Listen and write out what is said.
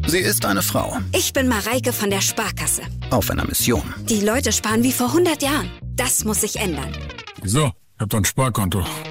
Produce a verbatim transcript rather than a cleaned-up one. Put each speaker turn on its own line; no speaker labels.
Sie ist eine Frau.
Ich bin Mareike von der Sparkasse.
Auf einer Mission.
Die Leute sparen wie vor hundert Jahren. Das muss sich ändern.
Wieso? Ich hab doch ein Sparkonto.